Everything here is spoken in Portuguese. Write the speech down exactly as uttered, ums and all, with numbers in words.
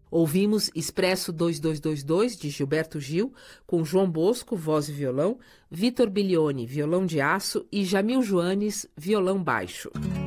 Ouvimos Expresso dois dois dois dois, de Gilberto Gil, com João Bosco, voz e violão, Vitor Bilione, violão de aço e Jamil Joanes, violão baixo.